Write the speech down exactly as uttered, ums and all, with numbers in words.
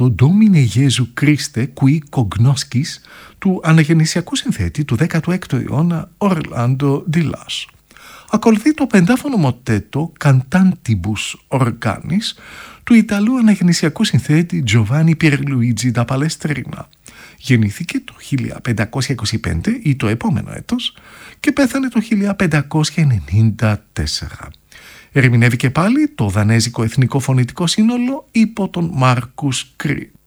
το «Domine Jesu Christe qui cognoscis» του αναγεννησιακού συνθέτη του δέκατου έκτου αιώνα Orlando di Lasso. Ακολουθεί το πεντάφωνο μοτέτο «Cantantibus Organis» του Ιταλού αναγεννησιακού συνθέτη Giovanni Pierluigi da Palestrina. Γεννήθηκε το χίλια πεντακόσια είκοσι πέντε ή το επόμενο έτος και πέθανε το χίλια πεντακόσια ενενήντα τέσσερα. Ερμηνεύει και πάλι το δανέζικο εθνικό φωνητικό σύνολο υπό τον Μάρκους Κρίπ.